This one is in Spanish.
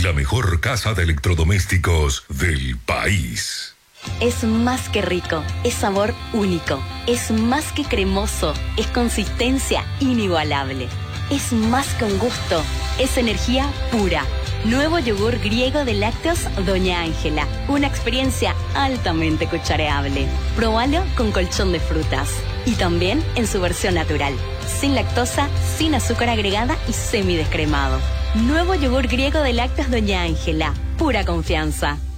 la mejor casa de electrodomésticos del país. Es más que rico, es sabor único, es más que cremoso, es consistencia inigualable, es más que un gusto, es energía pura. Nuevo yogur griego de lácteos Doña Ángela, una experiencia altamente cuchareable. Probalo con colchón de frutas y también en su versión natural, sin lactosa, sin azúcar agregada y semidescremado. Nuevo yogur griego de lácteos Doña Ángela, pura confianza.